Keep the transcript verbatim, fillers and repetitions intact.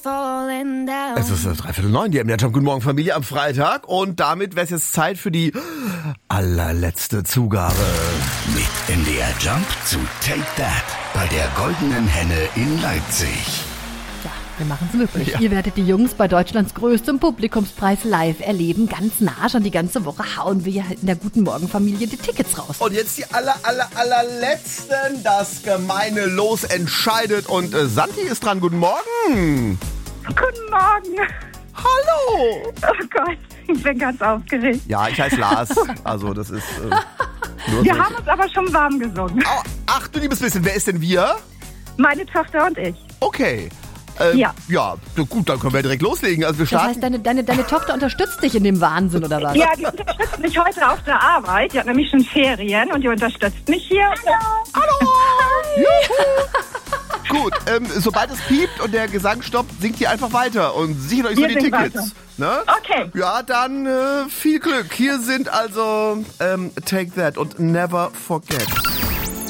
falling down. Es ist dreiviertel neun, die M D R Jump. Guten Morgen, Familie, am Freitag. Und damit wäre es jetzt Zeit für die allerletzte Zugabe. Mit M D R Jump zu Take That bei der Goldenen Henne in Leipzig. Ja, wir machen es möglich. Ja. Ihr werdet die Jungs bei Deutschlands größtem Publikumspreis live erleben. Ganz nah, schon die ganze Woche hauen wir in der Guten Morgen Familie die Tickets raus. Und jetzt die aller, aller, allerletzten. Das gemeine Los entscheidet. Und äh, Santi ist dran. Guten Morgen. Guten Morgen. Hallo. Oh Gott, ich bin ganz aufgeregt. Ja, ich heiße Lars. Also das ist äh, nur Wir so. haben uns aber schon warm gesungen. Au, ach du liebes bisschen, wer ist denn wir? Meine Tochter und ich. Okay. Ähm, Ja. Ja, na gut, dann können wir direkt loslegen. Also wir Das starten. heißt, deine, deine, deine Tochter unterstützt dich in dem Wahnsinn, oder was? Ja, die unterstützt mich heute auf der Arbeit. Die hat nämlich schon Ferien und die unterstützt mich hier. Hallo! Juhu. Gut, ähm, sobald es piept und der Gesang stoppt, singt ihr einfach weiter und sichert euch so Wir die singen Tickets. Ne? Okay. Ja, dann äh, viel Glück. Hier sind also ähm, Take That und Never Forget.